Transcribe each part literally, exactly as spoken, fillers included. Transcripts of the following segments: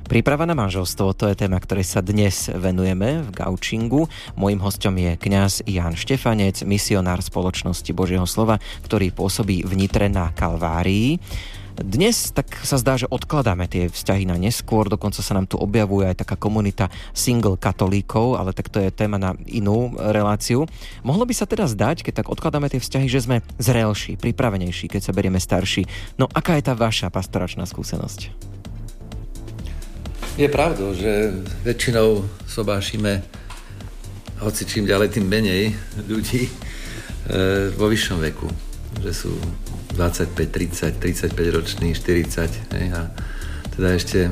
Príprava na manželstvo, to je téma, ktorej sa dnes venujeme v Gaučingu. Mojím hosťom je kňaz Ján Štefanec, misionár Spoločnosti Božieho slova, ktorý pôsobí v Nitre na Kalvárii. Dnes tak sa zdá, že odkladáme tie vzťahy na neskôr, dokonca sa nám tu objavuje aj taká komunita single katolíkov, ale tak to je téma na inú reláciu. Mohlo by sa teda zdať, keď tak odkladáme tie vzťahy, že sme zrelší, pripravenejší, keď sa berieme starší. No aká je tá vaša pastoračná skúsenosť? Je pravdou, že väčšinou sobášime, hoci čím ďalej, tým menej ľudí e, vo vyššom veku. Že sú dvadsaťpäť, tridsať, tridsaťpäť roční, štyridsať. Hej, a teda ešte,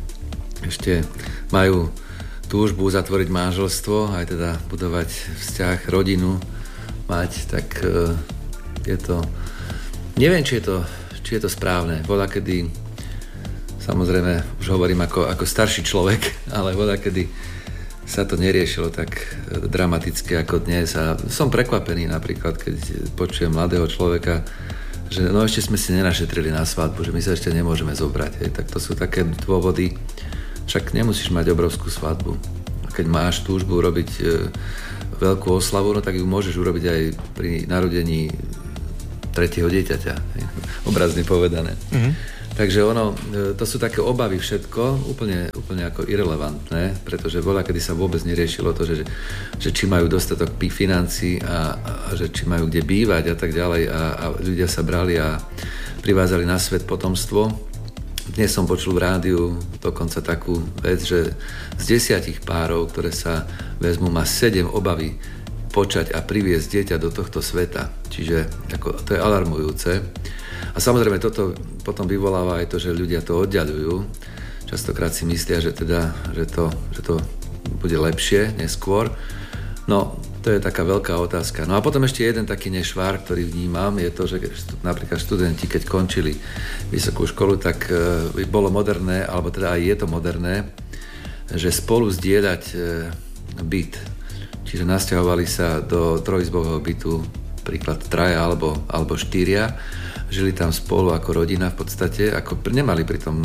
ešte majú túžbu zatvoriť manželstvo, aj teda budovať vzťah, rodinu mať, tak e, je to... Neviem, či je to, či je to správne. Bola, kedy... Samozrejme, už hovorím ako, ako starší človek, ale voda, kedy sa to neriešilo tak dramaticky ako dnes. A som prekvapený napríklad, keď počujem mladého človeka, že no ešte sme si nenašetrili na svadbu, že my sa ešte nemôžeme zobrať. Hej. Tak to sú také dôvody, však nemusíš mať obrovskú svadbu. A keď máš túžbu robiť e, veľkú oslavu, no tak ju môžeš urobiť aj pri narodení tretieho dieťaťa. Hej. Obrazne povedané. Mm-hmm. Takže ono, to sú také obavy všetko, úplne, úplne ako irelevantné, pretože voľa, kedy sa vôbec neriešilo to, že, že či majú dostatok financií a, a že či majú kde bývať a tak ďalej a, a ľudia sa brali a privázali na svet potomstvo. Dnes som počul v rádiu dokonca takú vec, že z desiatich párov, ktoré sa vezmú, má sedem obavy počať a priviesť dieťa do tohto sveta. Čiže ako, to je alarmujúce. A samozrejme toto potom vyvoláva aj to, že ľudia to oddiaľujú. Častokrát si myslia, že, teda, že, to, že to bude lepšie neskôr. No, to je taká veľká otázka. No a potom ešte jeden taký nešvár, ktorý vnímam, je to, že napríklad študenti, keď končili vysokú školu, tak e, bolo moderné, alebo teda aj je to moderné, že spolu zdieľať e, byt. Čiže nasťahovali sa do trojizbového bytu, príklad traja alebo, alebo štyria, žili tam spolu ako rodina v podstate, ako nemali pritom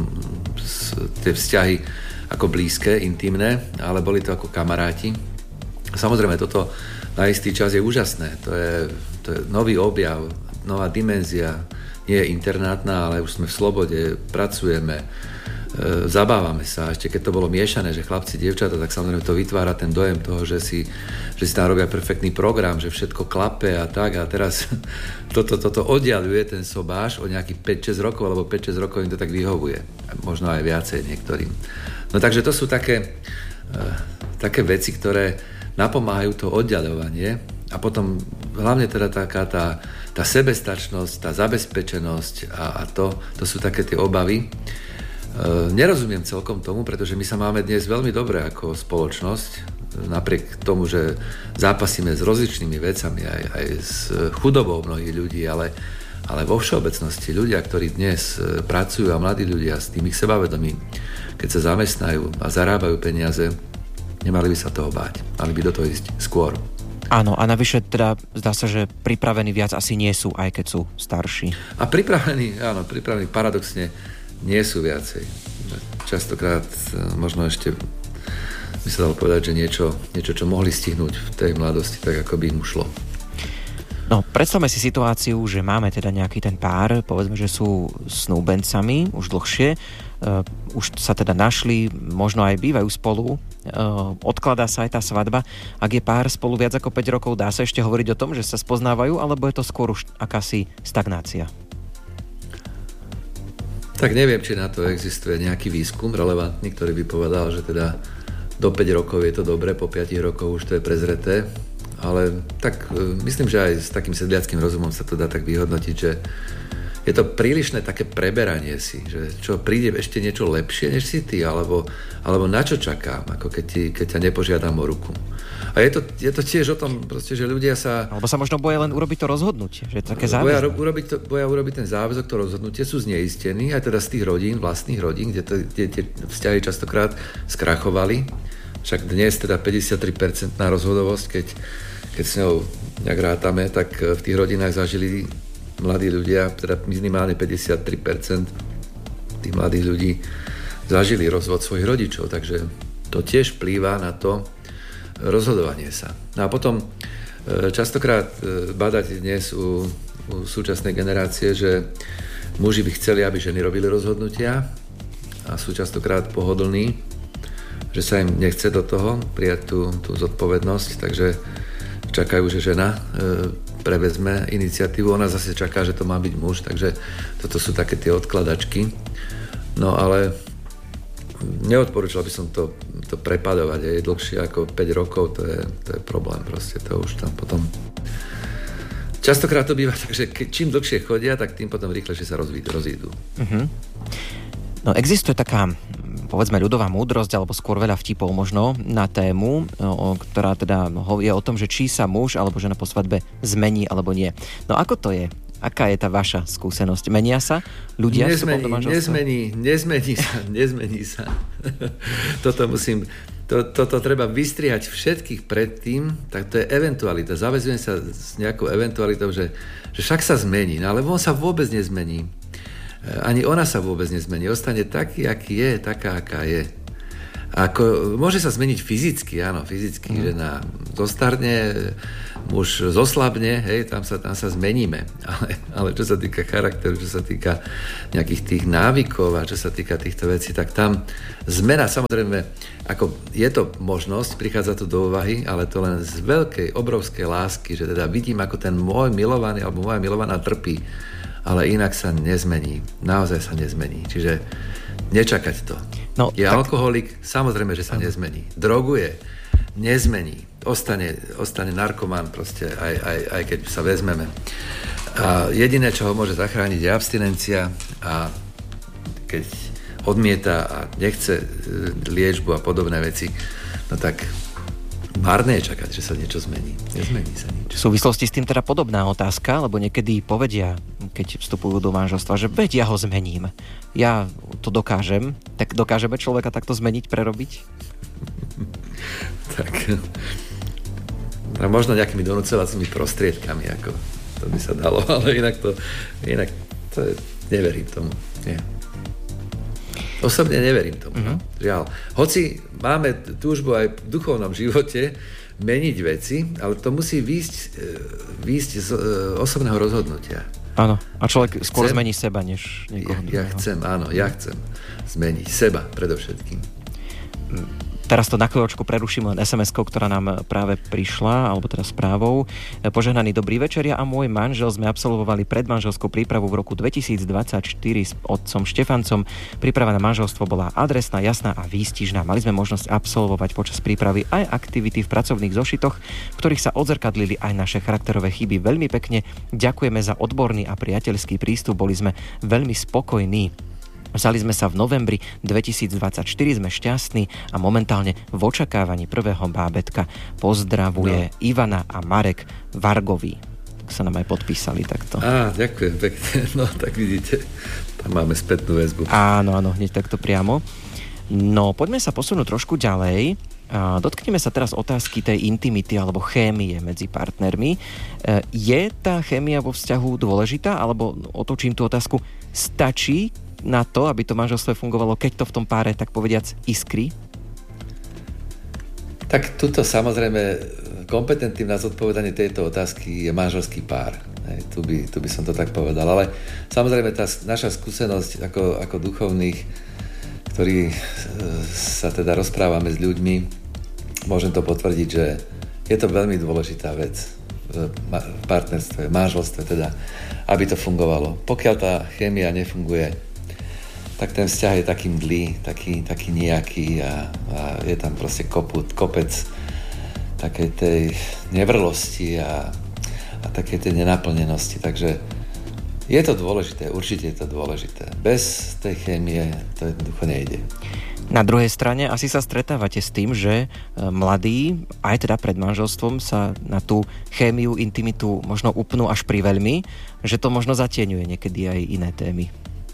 tie vzťahy ako blízke, intimné, ale boli to ako kamaráti. Samozrejme, toto na istý čas je úžasné. To je, to je nový objav, nová dimenzia. Nie je internátna, ale už sme v slobode, pracujeme, e, zabávame sa. Ešte keď to bolo miešané, že chlapci, dievčatá, tak samozrejme to vytvára ten dojem toho, že si, že si tam robia perfektný program, že všetko klape a tak. A teraz toto, toto oddiaľuje ten sobáš o nejakých päť šesť rokov, alebo päť šesť rokov im to tak vyhovuje. Možno aj viacej niektorým. No takže to sú také, e, také veci, ktoré napomáhajú to oddiaľovanie a potom hlavne teda taká tá, tá sebestačnosť, tá zabezpečenosť a, a to, to sú také tie obavy. E, nerozumiem celkom tomu, pretože my sa máme dnes veľmi dobre ako spoločnosť, napriek tomu, že zápasíme s rozličnými vecami, aj, aj s chudobou mnohých ľudí, ale, ale vo všeobecnosti ľudia, ktorí dnes pracujú a mladí ľudia s tým ich sebavedomím, keď sa zamestnajú a zarábajú peniaze, nemali by sa toho báť. Mali by do toho ísť skôr. Áno, a navyše teda zdá sa, že pripravení viac asi nie sú, aj keď sú starší. A pripravení, áno, pripravení paradoxne nie sú viacej. Častokrát možno ešte by sa dalo povedať, že niečo, niečo, čo mohli stihnúť v tej mladosti, tak ako by im šlo. No, predstavme si situáciu, že máme teda nejaký ten pár, povedzme, že sú snúbencami už dlhšie, uh, už sa teda našli, možno aj bývajú spolu, uh, odkladá sa aj tá svadba. Ak je pár spolu viac ako päť rokov, dá sa ešte hovoriť o tom, že sa spoznávajú, alebo je to skôr už akási stagnácia? Tak neviem, či na to existuje nejaký výskum relevantný, ktorý by povedal, že teda do päť rokov je to dobre, po päť rokov už to je prezreté. Ale tak myslím, že aj s takým sedliackým rozumom sa to dá tak vyhodnotiť, že je to prílišné také preberanie si, že čo príde ešte niečo lepšie než si ty, alebo, alebo na čo čakám, ako keď, ti, keď ťa nepožiadam o ruku. A je to, je to tiež o tom, proste, že ľudia sa... Alebo sa možno boja len urobiť to rozhodnutie, že je to také boja, záväzné. urobiť to, boja urobiť ten záväzok, to rozhodnutie, sú zneistení, aj teda z tých rodín, vlastných rodín, kde, to, kde tie vzťahy častokrát skrachovali. Však dnes teda päťdesiattri percent na rozhodovosť, keď keď s ňou nejak rátame, tak v tých rodinách zažili mladí ľudia, teda minimálne päťdesiattri percent tých mladých ľudí zažili rozvod svojich rodičov, takže to tiež vplýva na to rozhodovanie sa. No a potom častokrát badáte dnes u, u súčasnej generácie, že muži by chceli, aby ženy robili rozhodnutia a sú častokrát pohodlní, že sa im nechce do toho prijať tú, tú zodpovednosť, takže čakajú, že žena e, prevezme iniciatívu. Ona zase čaká, že to má byť muž, takže toto sú také tie odkladačky. No ale neodporúčal by som to, to prepadovať. Je dlhšie ako päť rokov, to je, to je problém proste. To už tam potom... Častokrát to býva tak, že čím dlhšie chodia, tak tým potom rýchlejšie sa rozídu. Uh-huh. No existuje taká, povedzme, ľudová múdrosť, alebo skôr veľa vtipov možno na tému, o, ktorá teda je o tom, že či sa muž alebo žena po svadbe zmení alebo nie. No ako to je? Aká je tá vaša skúsenosť? Menia sa ľudia vstupom do manželstva? Nezmení, nezmení sa, nezmení sa. Toto musím, to, toto treba vystrihať všetkých predtým, tak to je eventualita. Zavezujem sa s nejakou eventualitou, že, že však sa zmení, no ale on sa vôbec nezmení. Ani ona sa vôbec nezmení. Ostane taký, aký je, taká, aká je. Ako, môže sa zmeniť fyzicky, áno, fyzicky, mm. žena zostarne, muž zoslabne, hej, tam sa, tam sa zmeníme. Ale, ale čo sa týka charakteru, čo sa týka nejakých tých návykov a čo sa týka týchto vecí, tak tam zmena, samozrejme, ako je to možnosť, prichádza to do úvahy, ale to len z veľkej, obrovskej lásky, že teda vidím, ako ten môj milovaný alebo moja milovaná trpí, ale inak sa nezmení. Naozaj sa nezmení. Čiže nečakať to. No, je tak... alkoholik, samozrejme, že sa ano. nezmení. Droguje, nezmení. Ostane, ostane narkoman proste, aj, aj, aj keď sa vezmeme. A jediné, čo ho môže zachrániť, je abstinencia a keď odmieta a nechce liečbu a podobné veci, no tak márne je čakať, že sa niečo zmení. Nezmení sa nič. V súvislosti s tým teda podobná otázka, lebo niekedy povedia, keď vstupujú do manželstva, že veď ja ho zmením. Ja to dokážem. Tak dokážeme človeka takto zmeniť, prerobiť? Tak a možno nejakými donúcovacími prostriedkami, ako to by sa dalo, ale inak to, inak to je, neverím tomu. Nie. Osobne neverím tomu. Uh-huh. Žiaľ. Hoci máme túžbu aj v duchovnom živote meniť veci, ale to musí výjsť, výjsť z osobného rozhodnutia. Áno. A človek skôr chcem, zmení seba, než niekoho ja, ja chcem, áno, ja chcem zmeniť seba predovšetkým. Teraz to na chvíľočku preruším len es em eskou, ktorá nám práve prišla, alebo teda správou. Požehnaný dobrý večer, ja a môj manžel sme absolvovali predmanželskú prípravu v roku dvetisícdvadsaťštyri s otcom Štefancom. Príprava na manželstvo bola adresná, jasná a výstižná. Mali sme možnosť absolvovať počas prípravy aj aktivity v pracovných zošitoch, v ktorých sa odzrkadlili aj naše charakterové chyby. Veľmi pekne ďakujeme za odborný a priateľský prístup, boli sme veľmi spokojní. Vzali sme sa v novembri dvetisícdvadsaťštyri, sme šťastní a momentálne v očakávaní prvého bábätka. Pozdravuje no. Ivana a Marek Vargovi. Tak sa nám aj podpísali takto. Á, ďakujem pekne. No, tak vidíte, tam máme spätnú väzbu. Áno, áno, hneď takto priamo. No, poďme sa posunúť trošku ďalej. Dotkneme sa teraz otázky tej intimity alebo chémie medzi partnermi. Je tá chémia vo vzťahu dôležitá? Alebo otočím tú otázku, stačí na to, aby to manželstvo fungovalo, keď to v tom páre, tak povediac, iskry? Tak tuto samozrejme kompetentným na zodpovedanie tejto otázky je manželský pár. Hej, tu, by, tu by som to tak povedal. Ale samozrejme tá naša skúsenosť ako, ako duchovných, ktorí sa teda rozprávame s ľuďmi, môžem to potvrdiť, že je to veľmi dôležitá vec v partnerstve, v manželstve teda, aby to fungovalo. Pokiaľ tá chémia nefunguje, tak ten vzťah je taký mdlý, taký, taký nejaký a, a je tam proste koput, kopec takej tej nevrlosti a, a takej tej nenaplnenosti. Takže je to dôležité, určite je to dôležité. Bez tej chémie to jednoducho nejde. Na druhej strane asi sa stretávate s tým, že mladí, aj teda pred manželstvom, sa na tú chémiu, intimitu možno upnú až priveľmi, že to možno zatieňuje niekedy aj iné témy.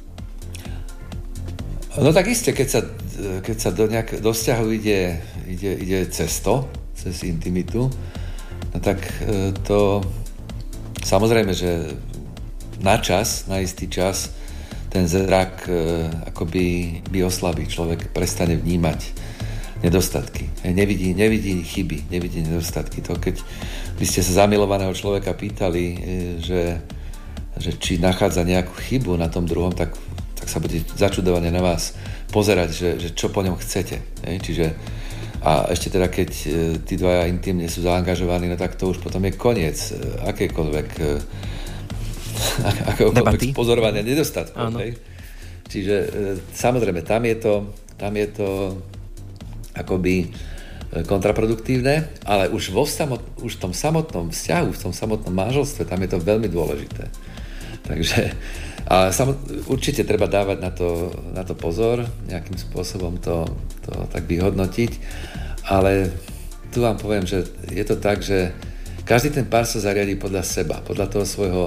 No tak iste, keď sa, keď sa do, nejak, do vzťahu ide, ide, ide cez to, cez intimitu, no tak to samozrejme, že na čas, na istý čas ten zrak akoby by oslabí. Človek prestane vnímať nedostatky. Nevidí, nevidí chyby, nevidí nedostatky. To keď by ste sa zamilovaného človeka pýtali, že, že či nachádza nejakú chybu na tom druhom, tak, tak sa bude začudovane na vás pozerať, že, že čo po ňom chcete. Čiže, a ešte teda, keď tí dvaja intimne sú zaangažovaní, no tak to už potom je koniec akékoľvek akéhokoľvek pozorovania nedostatkov. Čiže samozrejme, tam je to, tam je to akoby kontraproduktívne, ale už, vo samot, už v tom samotnom vzťahu, v tom samotnom manželstve, tam je to veľmi dôležité. Takže a samot, určite treba dávať na to, na to pozor, nejakým spôsobom to, to tak vyhodnotiť, ale tu vám poviem, že je to tak, že každý ten pár sa zariadí podľa seba, podľa toho svojho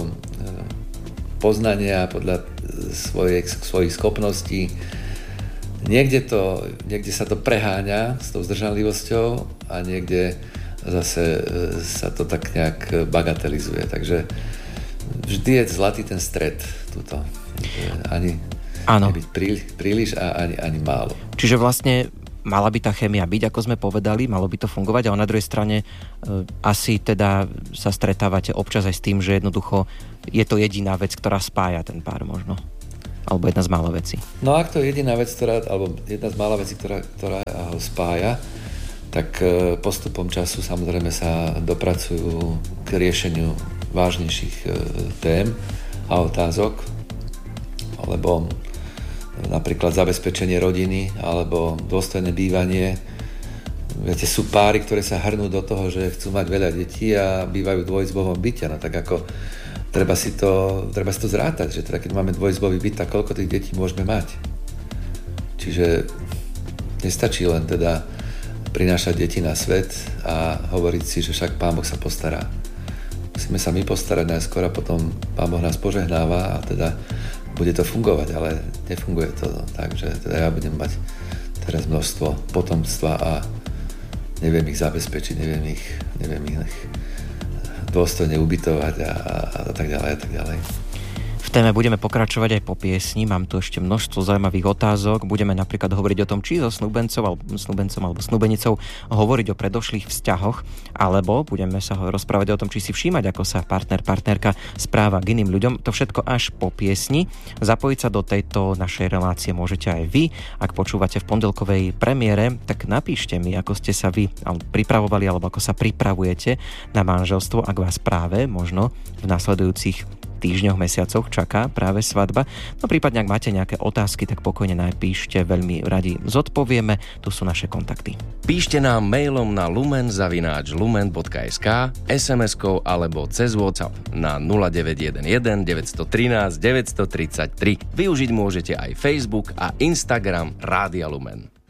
poznania, podľa svojich, svojich schopností. Niekde, to, niekde sa to preháňa s tou zdržanlivosťou a niekde zase sa to tak nejak bagatelizuje. Takže vždy je zlatý ten stred tuto. Ani nebyť príliš, príliš a ani, ani málo. Čiže vlastne mala by tá chémia byť, ako sme povedali, malo by to fungovať, ale na druhej strane e, asi teda sa stretávate občas aj s tým, že jednoducho je to jediná vec, ktorá spája ten pár možno. Alebo jedna z mála vecí. No ak to je jediná vec, ktorá, alebo jedna z mála vecí, ktorá, ktorá ho spája, tak postupom času samozrejme sa dopracujú k riešeniu vážnejších tém a otázok, alebo napríklad zabezpečenie rodiny, alebo dôstojné bývanie. Viete, sú páry, ktoré sa hrnú do toho, že chcú mať veľa detí a bývajú v dvojizbovom byte. No tak ako Treba si, to, treba si to zrátať, že teda keď máme dvojizbový byt, tak koľko tých detí môžeme mať. Čiže nestačí len teda prinášať deti na svet a hovoriť si, že však Pán Boh sa postará. Musíme sa my postarať najskôr a potom Pán Boh nás požehnáva a teda bude to fungovať, ale nefunguje to tak, že teda ja budem mať teraz množstvo potomstva a neviem ich zabezpečiť, neviem ich, neviem ich dôstojne ubytovať a, a, a tak ďalej a tak ďalej. V téme budeme pokračovať aj po piesni. Mám tu ešte množstvo zaujímavých otázok. Budeme napríklad hovoriť o tom, či so snúbencom alebo, snúbencom alebo snúbenicou hovoriť o predošlých vzťahoch, alebo budeme sa rozprávať o tom, či si všímať, ako sa partner, partnerka správa k iným ľuďom. To všetko až po piesni. Zapojiť sa do tejto našej relácie môžete aj vy. Ak počúvate v pondelkovej premiére, tak napíšte mi, ako ste sa vy pripravovali alebo ako sa pripravujete na manželstvo, ak vás práve možno v nasledujúcich týždňoch, mesiacoch čaká práve svadba. No prípadne, ak máte nejaké otázky, tak pokojne napíšte, veľmi radi zodpovieme. Tu sú naše kontakty. Píšte nám mailom na lumen zavináč lumen bodka es ká, es em eskou alebo cez WhatsApp na nula deväť jeden jeden deväť jedna tri deväť tri tri. Využiť môžete aj Facebook a Instagram Rádia Lumen.